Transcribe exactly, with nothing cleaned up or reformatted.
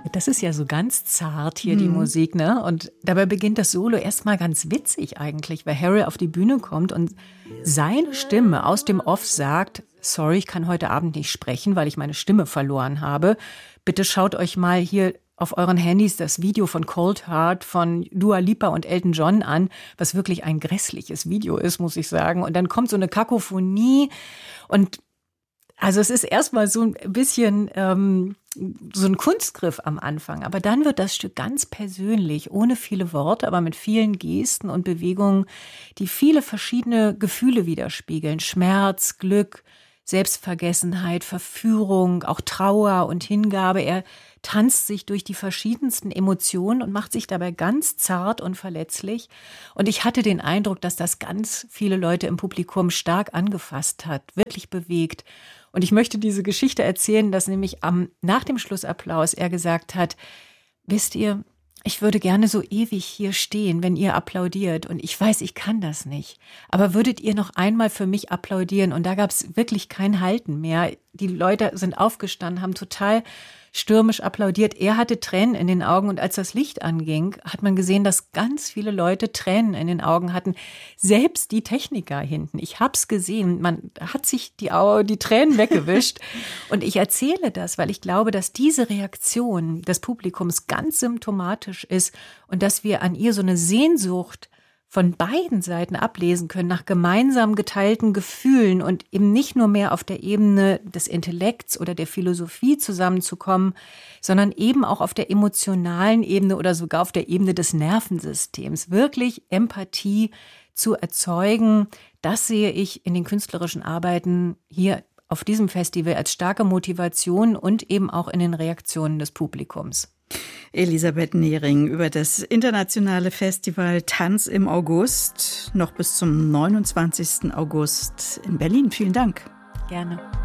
Das ist ja so ganz zart hier, die mhm. Musik, ne? Und dabei beginnt das Solo erstmal ganz witzig eigentlich, weil Harry auf die Bühne kommt und seine Stimme aus dem Off sagt: Sorry, ich kann heute Abend nicht sprechen, weil ich meine Stimme verloren habe. Bitte schaut euch mal hier auf euren Handys das Video von Cold Heart von Dua Lipa und Elton John an, was wirklich ein grässliches Video ist, muss ich sagen. Und dann kommt so eine Kakophonie und also es ist erstmal so ein bisschen ähm, so ein Kunstgriff am Anfang, aber dann wird das Stück ganz persönlich, ohne viele Worte, aber mit vielen Gesten und Bewegungen, die viele verschiedene Gefühle widerspiegeln. Schmerz, Glück, Selbstvergessenheit, Verführung, auch Trauer und Hingabe. Er tanzt sich durch die verschiedensten Emotionen und macht sich dabei ganz zart und verletzlich. Und ich hatte den Eindruck, dass das ganz viele Leute im Publikum stark angefasst hat, wirklich bewegt. Und ich möchte diese Geschichte erzählen, dass nämlich am, nach dem Schlussapplaus er gesagt hat: Wisst ihr, ich würde gerne so ewig hier stehen, wenn ihr applaudiert. Und ich weiß, ich kann das nicht. Aber würdet ihr noch einmal für mich applaudieren? Und da gab es wirklich kein Halten mehr. Die Leute sind aufgestanden, haben total stürmisch applaudiert. Er hatte Tränen in den Augen und als das Licht anging, hat man gesehen, dass ganz viele Leute Tränen in den Augen hatten. Selbst die Techniker hinten. Ich hab's gesehen. Man hat sich die, Au- die Tränen weggewischt. Und ich erzähle das, weil ich glaube, dass diese Reaktion des Publikums ganz symptomatisch ist und dass wir an ihr so eine Sehnsucht von beiden Seiten ablesen können nach gemeinsam geteilten Gefühlen und eben nicht nur mehr auf der Ebene des Intellekts oder der Philosophie zusammenzukommen, sondern eben auch auf der emotionalen Ebene oder sogar auf der Ebene des Nervensystems. Wirklich Empathie zu erzeugen, das sehe ich in den künstlerischen Arbeiten hier auf diesem Festival als starke Motivation und eben auch in den Reaktionen des Publikums. Elisabeth Nehring über das internationale Festival Tanz im August, noch bis zum neunundzwanzigsten August in Berlin. Vielen Dank. Gerne.